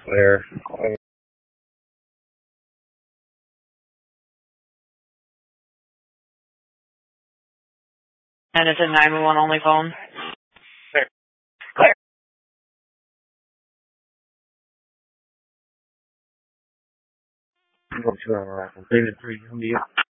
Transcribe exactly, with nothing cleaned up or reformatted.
Clear. And it's a nine one one only phone. Clear. Clear. Go to our completed three.